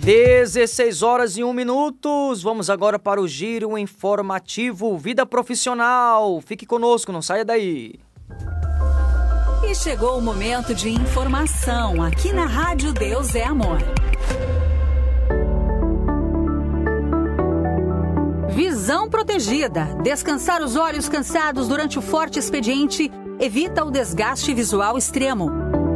16 horas e 1 minuto. Vamos agora para o giro informativo Vida Profissional. Fique conosco, não saia daí. E chegou o momento de informação aqui na Rádio Deus é Amor. Visão protegida. Descansar os olhos cansados durante o forte expediente evita o desgaste visual extremo.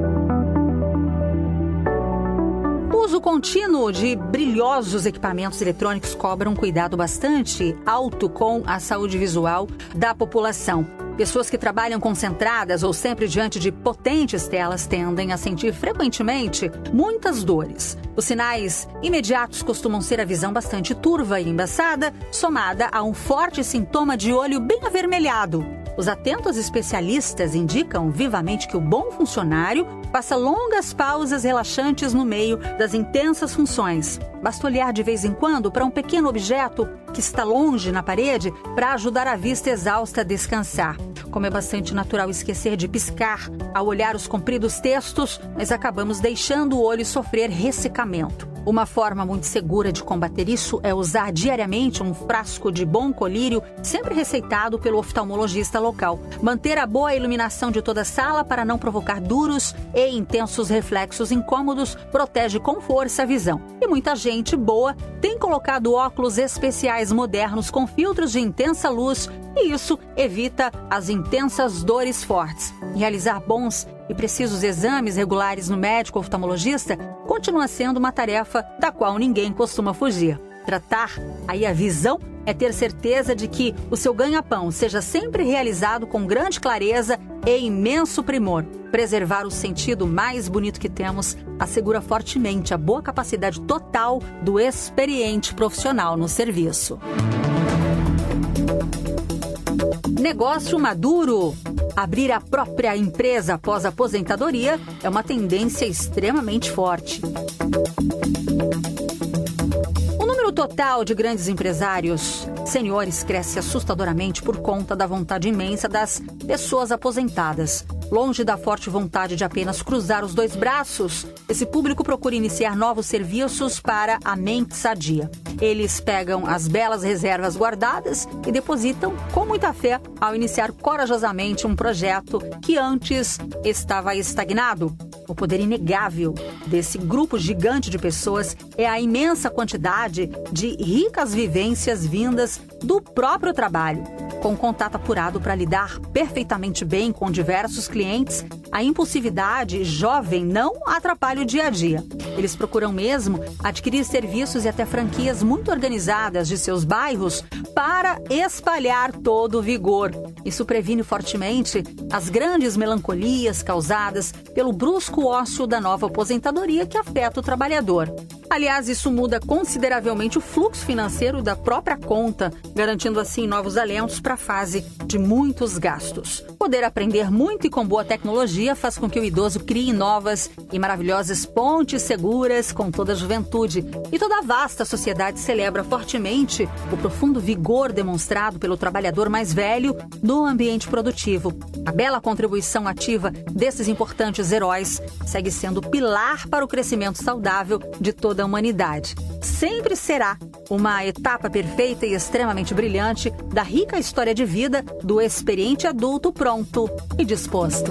O uso contínuo de brilhosos equipamentos eletrônicos cobra um cuidado bastante alto com a saúde visual da população. Pessoas que trabalham concentradas ou sempre diante de potentes telas tendem a sentir frequentemente muitas dores. Os sinais imediatos costumam ser a visão bastante turva e embaçada, somada a um forte sintoma de olho bem avermelhado. Os atentos especialistas indicam vivamente que o bom funcionário passa longas pausas relaxantes no meio das intensas funções. Basta olhar de vez em quando para um pequeno objeto que está longe na parede para ajudar a vista exausta a descansar. Como é bastante natural esquecer de piscar ao olhar os compridos textos, nós acabamos deixando o olho sofrer ressecamento. Uma forma muito segura de combater isso é usar diariamente um frasco de bom colírio, sempre receitado pelo oftalmologista local. Manter a boa iluminação de toda a sala para não provocar duros e intensos reflexos incômodos protege com força a visão. E muita gente boa tem colocado óculos especiais modernos com filtros de intensa luz e isso evita as intensas dores fortes. Realizar bons e precisos exames regulares no médico oftalmologista continua sendo uma tarefa da qual ninguém costuma fugir. Tratar aí a visão é ter certeza de que o seu ganha-pão seja sempre realizado com grande clareza e imenso primor. Preservar o sentido mais bonito que temos assegura fortemente a boa capacidade total do experiente profissional no serviço. Negócio maduro. Abrir a própria empresa após a aposentadoria é uma tendência extremamente forte. O número total de grandes empresários seniores cresce assustadoramente por conta da vontade imensa das pessoas aposentadas. Longe da forte vontade de apenas cruzar os dois braços, esse público procura iniciar novos serviços para a mente sadia. Eles pegam as belas reservas guardadas e depositam com muita fé ao iniciar corajosamente um projeto que antes estava estagnado. O poder inegável desse grupo gigante de pessoas é a imensa quantidade de ricas vivências vindas do próprio trabalho. Com contato apurado para lidar perfeitamente bem com diversos clientes, a impulsividade jovem não atrapalha o dia a dia. Eles procuram mesmo adquirir serviços e até franquias muito organizadas de seus bairros para espalhar todo o vigor. Isso previne fortemente as grandes melancolias causadas pelo brusco ócio da nova aposentadoria que afeta o trabalhador. Aliás, isso muda consideravelmente o fluxo financeiro da própria conta, garantindo assim novos alentos para a fase de muitos gastos. Poder aprender muito e com boa tecnologia faz com que o idoso crie novas e maravilhosas pontes seguras com toda a juventude. E toda a vasta sociedade celebra fortemente o profundo vigor demonstrado pelo trabalhador mais velho no ambiente produtivo. A bela contribuição ativa desses importantes heróis segue sendo pilar para o crescimento saudável de toda a humanidade. Sempre será uma etapa perfeita e extremamente brilhante da rica história de vida do experiente adulto pronto e disposto.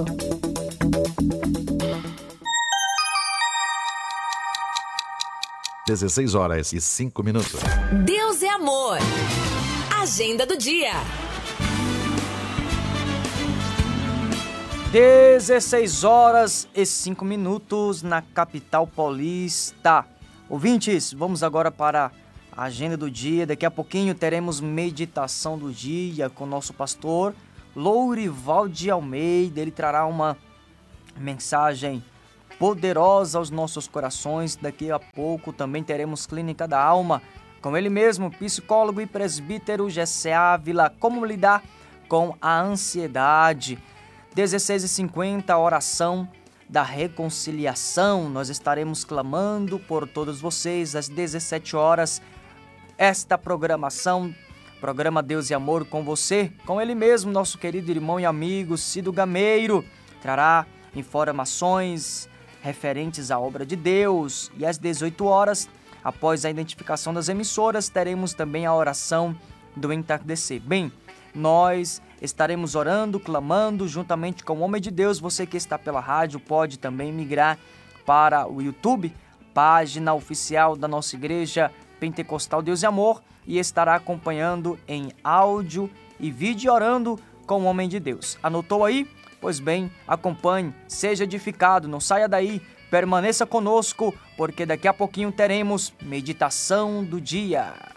(16h05). Deus é amor. Agenda do dia. 16h05 na capital paulista. Ouvintes, vamos agora para a agenda do dia. Daqui a pouquinho teremos meditação do dia com o nosso pastor Lourival de Almeida. Ele trará uma mensagem poderosa aos nossos corações. Daqui a pouco também teremos Clínica da Alma com ele mesmo, psicólogo e presbítero Gessé Ávila. Como lidar com a ansiedade. 16h50, oração da reconciliação. Nós estaremos clamando por todos vocês às 17 horas. Esta programação, programa Deus e Amor com você, com ele mesmo, nosso querido irmão e amigo Cido Gameiro, trará informações referentes à obra de Deus. E às 18 horas, Após a identificação das emissoras, teremos também a oração do entardecer. Bem, nós estaremos orando, clamando juntamente com o homem de Deus. Você que está pela rádio pode também migrar para o YouTube, página oficial da nossa igreja Pentecostal Deus e Amor, e estará acompanhando em áudio e vídeo orando com o homem de Deus. Anotou aí? Pois bem, acompanhe, seja edificado, não saia daí, permaneça conosco, porque daqui a pouquinho teremos meditação do dia.